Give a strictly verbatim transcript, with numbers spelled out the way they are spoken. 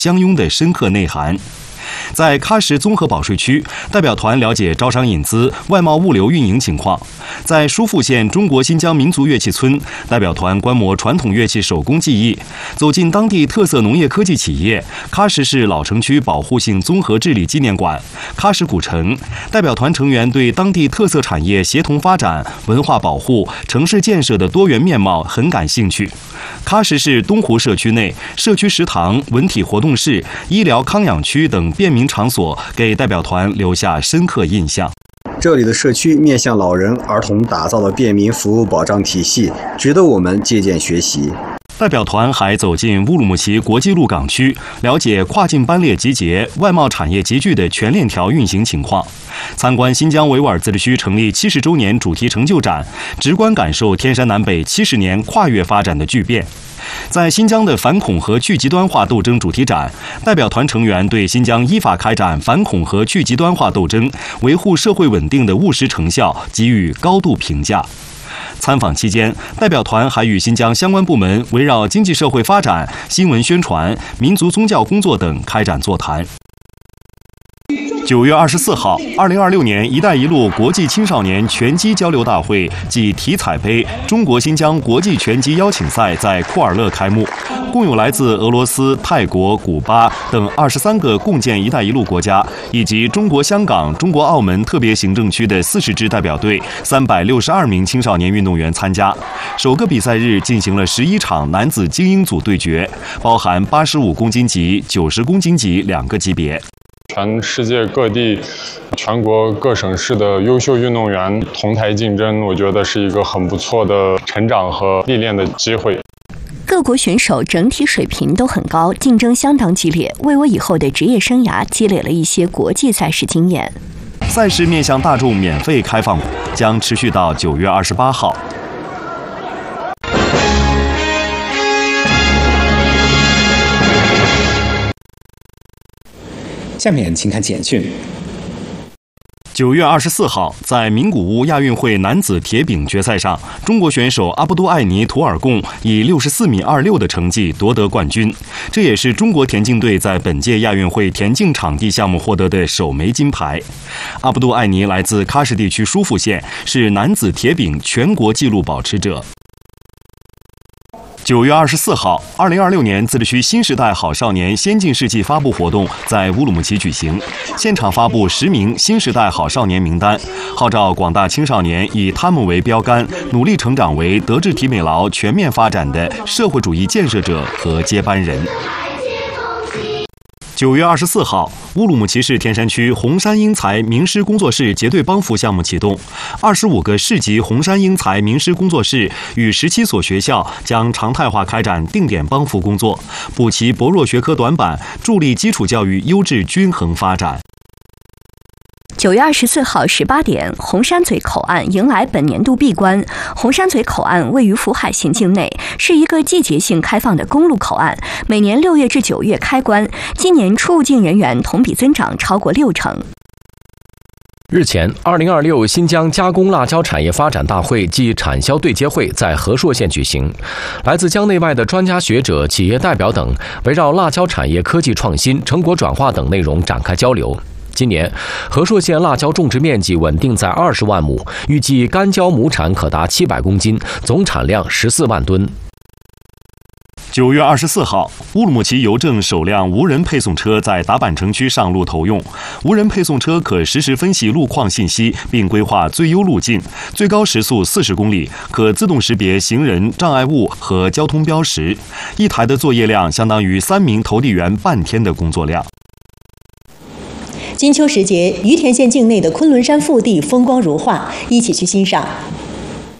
相拥的深刻内涵。在喀什综合保税区，代表团了解招商引资、外贸物流运营情况；在疏附县中国新疆民族乐器村，代表团观摩传统乐器手工技艺，走进当地特色农业科技企业喀什市老城区保护性综合治理纪念馆、喀什古城。代表团成员对当地特色产业协同发展、文化保护、城市建设的多元面貌很感兴趣。喀什市东湖社区内，社区食堂、文体活动室、医疗康养区等便民场所给代表团留下深刻印象。 这里的社区面向老人、儿童打造的便民服务保障体系，值得我们借鉴学习。 代表团还走进乌鲁木齐国际陆港区，了解跨境班列集结、外贸产业集聚的全链条运行情况，参观新疆维吾尔自治区成立七十周年主题成就展，直观感受天山南北七十年跨越发展的巨变。在新疆的反恐和去极端化斗争主题展，代表团成员对新疆依法开展反恐和去极端化斗争、维护社会稳定的务实成效给予高度评价。参访期间，代表团还与新疆相关部门围绕经济社会发展、新闻宣传、民族宗教工作等开展座谈。九月二十四号，二零二六年“一带一路”国际青少年拳击交流大会暨体彩杯中国新疆国际拳击邀请赛在库尔勒开幕，共有来自俄罗斯、泰国、古巴等二十三个共建“一带一路”国家，以及中国香港、中国澳门特别行政区的四十支代表队、三百六十二名青少年运动员参加。首个比赛日进行了十一场男子精英组对决，包含八十五公斤级、九十公斤级两个级别。 全世界各地、全国各省市的优秀运动员同台竞争，我觉得是一个很不错的成长和历练的机会。 各国选手整体水平都很高，竞争相当激烈，为我以后的职业生涯积累了一些国际赛事经验。 赛事面向大众免费开放，将持续到九月二十八号。 下面请看简讯。 九月二十四号，在名古屋亚运会男子铁饼决赛上，中国选手阿布都艾尼图尔贡以六十四米二六的成绩夺得冠军，这也是中国田径队在本届亚运会田径场地项目获得的首枚金牌。阿布都艾尼来自喀什地区疏附县，是男子铁饼全国纪录保持者。九月二十四号，二零二六年自治区新时代好少年先进事迹发布活动在乌鲁木齐举行，现场发布十名新时代好少年名单，号召广大青少年以他们为标杆，努力成长为德智体美劳全面发展的社会主义建设者和接班人。九月二十四号，乌鲁木齐市天山区红山英才名师工作室结对帮扶项目启动，二十五个市级红山英才名师工作室与十七所学校将常态化开展定点帮扶工作，补齐薄弱学科短板，助力基础教育优质均衡发展。 九月二十四号十八点，红山嘴口岸迎来本年度闭关。红山嘴口岸位于福海县境内，是一个季节性开放的公路口岸，每年六月至九月开关。今年出入境人员同比增长超过六成。 日前，二零二六新疆加工辣椒产业发展大会暨产销对接会在和硕县举行，来自疆内外的专家学者、企业代表等围绕辣椒产业科技创新、成果转化等内容展开交流。今年，和硕县辣椒种植面积稳定在二十万亩，预计干椒亩产可达七百公斤，总产量十四万吨。 九月二十四号，乌鲁木齐邮政首辆无人配送车在达坂城区上路投用。无人配送车可实时分析路况信息，并规划最优路径，最高时速四十公里，可自动识别行人、障碍物和交通标识。一台的作业量相当于三名投递员半天的工作量。 金秋时节，于田县境内的昆仑山腹地风光如画，一起去欣赏。